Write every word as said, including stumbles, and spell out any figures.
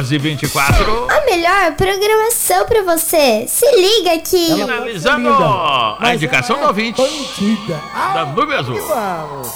doze e vinte e quatro. A melhor programação pra você. Se liga aqui. Finalizando a indicação do ouvinte. Bandida. Da Núbia Azul. Vamos.